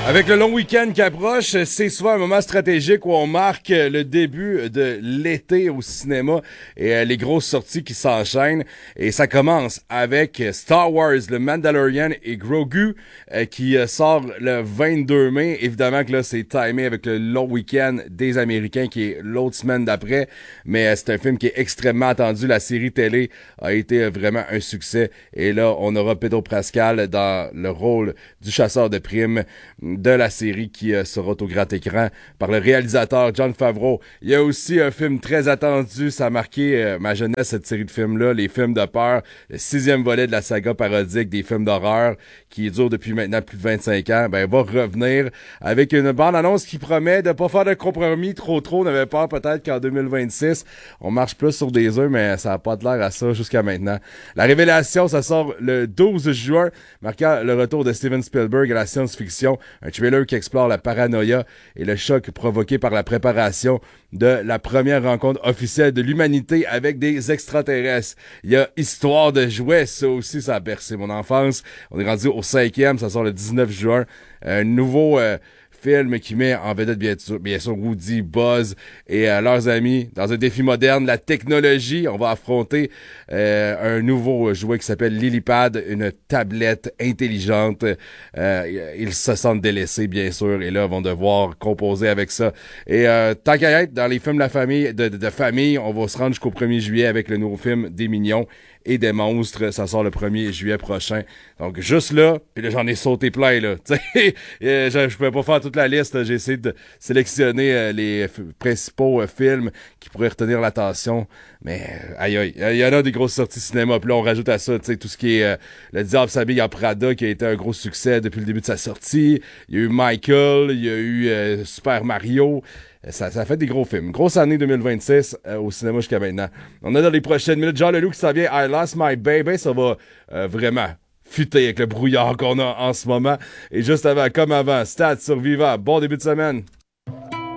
Avec le long week-end qui approche, c'est souvent un moment stratégique où on marque le début de l'été au cinéma et les grosses sorties qui s'enchaînent. Et ça commence avec Star Wars, le Mandalorian et Grogu qui sort le 22 mai. Évidemment que là, c'est timé avec le long week-end des Américains qui est l'autre semaine d'après. Mais c'est un film qui est extrêmement attendu. La série télé a été vraiment un succès. Et là, on aura Pedro Pascal dans le rôle du chasseur de primes de la série qui sera au grand écran par le réalisateur Jon Favreau. Il y a aussi un film très attendu, ça a marqué ma jeunesse, cette série de films-là, les films de peur, le 6e volet de la saga parodique des films d'horreur qui dure depuis maintenant plus de 25 ans, va revenir avec une bande-annonce qui promet de pas faire de compromis trop. On avait peur peut-être qu'en 2026, on marche plus sur des œufs, mais ça n'a pas de l'air à ça jusqu'à maintenant. La révélation, ça sort le 12 juin, marquant le retour de Steven Spielberg à la science-fiction, un trailer qui explore la paranoïa et le choc provoqué par la préparation de la première rencontre officielle de l'humanité avec des extraterrestres. Il y a Histoire de jouets, ça aussi, ça a bercé mon enfance. On est rendu au 5e, ça sort le 19 juin. Un nouveau film qui met en vedette bien sûr Woody, Buzz et leurs amis dans un défi moderne, la technologie. On va affronter un nouveau jouet qui s'appelle Lilypad, une tablette intelligente. Ils se sentent délaissés bien sûr et là vont devoir composer avec ça. Et tant qu'à être dans les films de famille, on va se rendre jusqu'au 1er juillet avec le nouveau film des Mignons et des monstres. Ça sort le 1er juillet prochain. Donc juste là, puis là j'en ai sauté plein là. Je pouvais pas faire toute la liste. Là. J'ai essayé de sélectionner les principaux films qui pourraient retenir l'attention. Mais aïe, il y en a des grosses sorties cinéma. Puis là on rajoute à ça, tout ce qui est Le Diable s'habille en Prada qui a été un gros succès depuis le début de sa sortie. Il y a eu Michael, il y a eu Super Mario. Ça fait des gros films. Grosse année 2026 au cinéma jusqu'à maintenant. On a dans les prochaines minutes Jean Leloup qui s'en vient I Lost My Baby. Ça va vraiment futer avec le brouillard qu'on a en ce moment. Et juste avant, comme avant, Stade Survivant. Bon début de semaine.